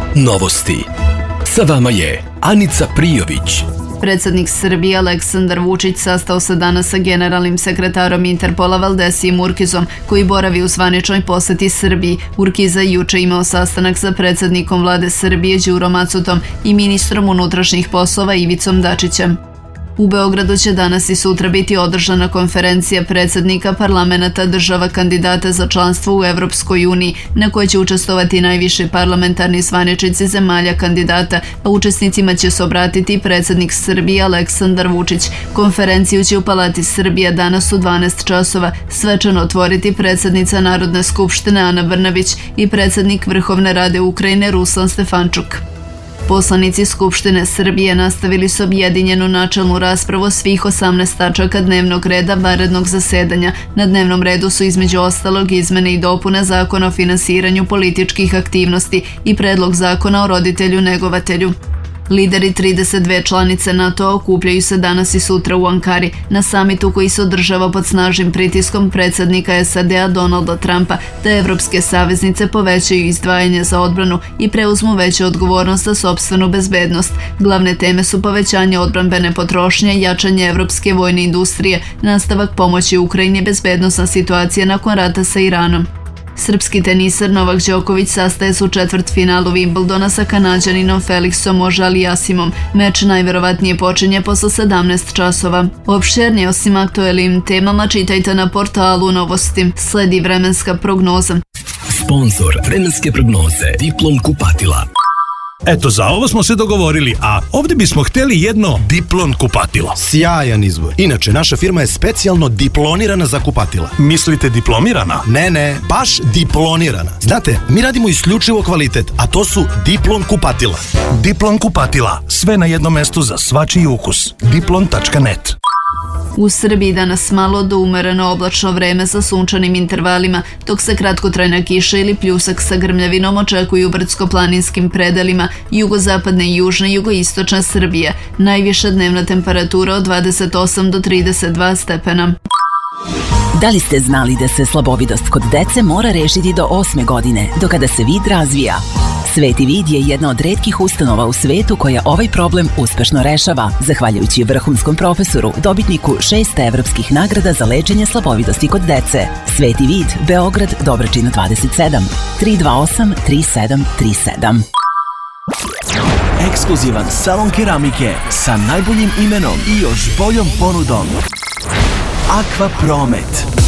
Novosti. Sa vama je Anica Prijović. Predsjednik Srbije Aleksandar Vučić sastao se danas sa generalnim sekretarom Interpola Valdesijem Urkizom, koji boravi u zvaničnoj poseti Srbiji. Urkiza je juče imao sastanak sa predsjednikom vlade Srbije Đurom Macutom i ministrom unutrašnjih poslova Ivicom Dačićem. U Beogradu će danas i sutra biti održana konferencija predsjednika parlamenta država kandidata za članstvo u Evropskoj uniji, na kojoj će učestvovati najviši parlamentarni zvaničnici zemalja kandidata, a učesnicima će se obratiti predsjednik Srbije Aleksandar Vučić. Konferenciju će u Palati Srbija danas u 12 časova svečano otvoriti predsjednica Narodne skupštine Ana Brnabić i predsjednik Vrhovne rade Ukrajine Ruslan Stefančuk. Poslanici Skupštine Srbije nastavili su objedinjenu načelnu raspravu svih 18 tačaka dnevnog reda vanrednog zasedanja. Na dnevnom redu su između ostalog izmene i dopune Zakona o finansiranju političkih aktivnosti i predlog Zakona o roditelju negovatelju. Lideri 32 članice NATO okupljaju se danas i sutra u Ankari na samitu koji se održava pod snažnim pritiskom predsjednika SAD-a Donalda Trumpa da evropske saveznice povećaju izdvajanje za odbranu i preuzmu veću odgovornost za sopstvenu bezbednost. Glavne teme su povećanje odbrambene potrošnje, jačanje evropske vojne industrije, nastavak pomoći Ukrajini, bezbednosna situacija nakon rata sa Iranom. Srpski teniser Novak Đoković sastaje se u četvrtfinalu Wimbledona sa Kanađaninom Felixom Auger-Aliassimom. Meč najverovatnije počinje posle 17 časova. Opširnije osim aktuelnim temama čitajte na portalu Novosti. Sledi vremenska prognoza. Sponzor vremenske prognoze Diplom kupatila. Eto, za ovo smo se dogovorili, a ovdje bismo htjeli jedno Diplon kupatilo. Sjajan izbor. Inače, naša firma je specijalno diplonirana za kupatila. Mislite diplomirana? Ne, baš diplonirana. Znate, mi radimo isključivo kvalitet, a to su Diplon kupatila. Diplon kupatila. Sve na jednom mestu za svačiji ukus. Diplon.net. U Srbiji danas malo do umereno oblačno vreme sa sunčanim intervalima, dok se kratkotrajna kiša ili pljusak sa grmljavinom očekuju u brdsko-planinskim predelima jugozapadne i južne jugoistočne Srbije. Najviša dnevna temperatura od 28 do 32 stepena. Da li ste znali da se slabovidost kod dece mora rešiti do 8. godine, do kada se vid razvija? Sveti vid je jedna od retkih ustanova u svetu koja ovaj problem uspešno rešava, zahvaljujući vrhunskom profesoru, dobitniku 6 evropskih nagrada za lečenje slabovidosti kod dece. Sveti vid, Beograd, Dobračina 27, 328 3737. Ekskluzivan salon keramike sa najboljim imenom i još boljom ponudom. Aqua Promet.